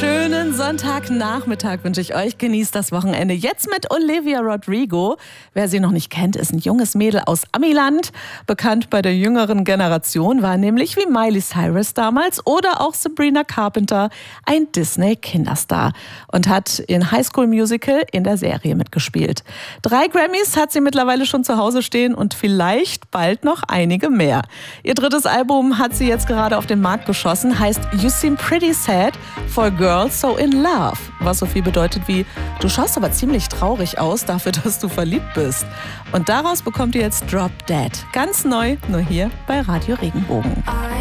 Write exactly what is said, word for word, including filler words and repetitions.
Schönen Sonntagnachmittag wünsche ich euch. Genießt das Wochenende jetzt mit Olivia Rodrigo. Wer sie noch nicht kennt, ist ein junges Mädel aus Amiland. Bekannt bei der jüngeren Generation, war nämlich wie Miley Cyrus damals oder auch Sabrina Carpenter ein Disney-Kinderstar und hat in High School Musical in der Serie mitgespielt. Drei Grammys hat sie mittlerweile schon zu Hause stehen und vielleicht bald noch einige mehr. Ihr drittes Album hat sie jetzt gerade auf den Markt geschossen, heißt You Seem Pretty Sad for a Girl So in Love, was so viel bedeutet wie, du schaust aber ziemlich traurig aus dafür, dass du verliebt bist. Und daraus bekommt ihr jetzt Drop Dead. Ganz neu, nur hier bei Radio Regenbogen.